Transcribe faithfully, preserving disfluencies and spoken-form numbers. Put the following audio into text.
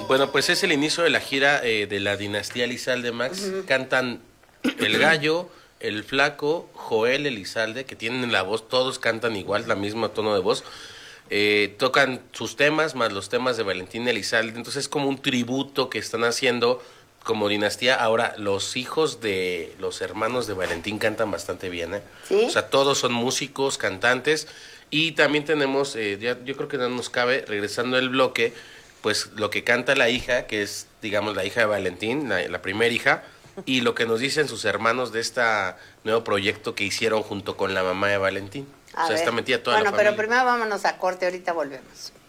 Bueno, pues es el inicio de la gira eh, de la dinastía Elizalde, Max. Uh-huh. Cantan El Gallo, El Flaco, Joel Elizalde, que tienen la voz, todos cantan igual, la misma tono de voz. Eh, tocan sus temas más los temas de Valentín Elizalde. Entonces es como un tributo que están haciendo como dinastía. Ahora, los hijos de los hermanos de Valentín cantan bastante bien, ¿eh? ¿Sí? O sea, todos son músicos, cantantes. Y también tenemos, eh, ya, yo creo que no nos cabe, regresando el bloque, pues lo que canta la hija, que es, digamos, la hija de Valentín, la, la primera hija, y lo que nos dicen sus hermanos de este nuevo proyecto que hicieron junto con la mamá de Valentín. A o sea, ver. está metida toda bueno, la pero familia. primero vámonos a corte, ahorita volvemos.